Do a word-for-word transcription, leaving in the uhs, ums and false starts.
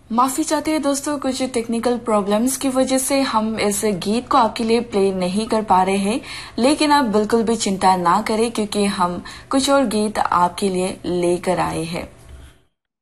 माफी चाहते हैं दोस्तों, कुछ टेक्निकल प्रॉब्लम्स की वजह से हम इस गीत को आपके लिए प्ले नहीं कर पा रहे हैं, लेकिन आप बिल्कुल भी चिंता ना करें क्योंकि हम कुछ और गीत आपके लिए लेकर आए हैं।